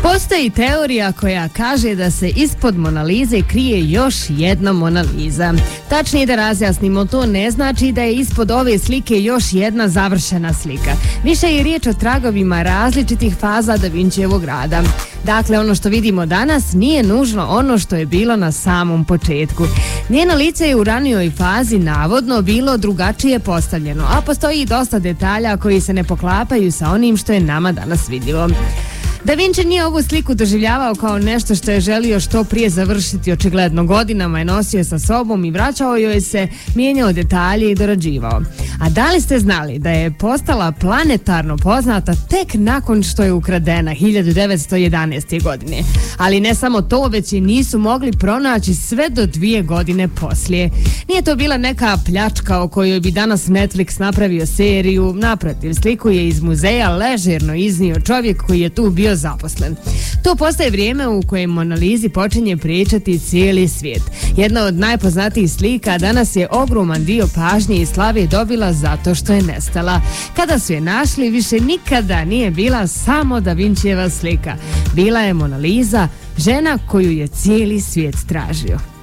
Postoji teorija koja kaže da se ispod Mona Lize krije još jedna Mona Lisa. Tačnije da razjasnimo, to ne znači da je ispod ove slike još jedna završena slika. Više je riječ o tragovima različitih faza Da Vinčijevog rada. Dakle, ono što vidimo danas nije nužno ono što je bilo na samom početku. Njeno lice je u ranijoj fazi navodno bilo drugačije postavljeno, a postoji i dosta detalja koji se ne poklapaju sa onim što je nama danas vidljivo. Da Vinci nije ovu sliku doživljavao kao nešto što je želio što prije završiti, očigledno godinama je nosio sa sobom i vraćao joj se, mijenjao detalje i dorađivao. A da li ste znali da je postala planetarno poznata tek nakon što je ukradena 1911. godine? Ali ne samo to, već je nisu mogli pronaći sve do 2 godine poslije. Nije to bila neka pljačka o kojoj bi danas Netflix napravio seriju, naprotiv, sliku je iz muzeja ležerno iznio čovjek koji je tu bio zaposlen. To postaje vrijeme u kojem Mona Lisi počinje pričati cijeli svijet. Jedna od najpoznatijih slika danas je ogroman dio pažnje i slave dobila zato što je nestala. Kada su je našli, više nikada nije bila samo Da Vinčijeva slika. Bila je Mona Lisa, žena koju je cijeli svijet tražio.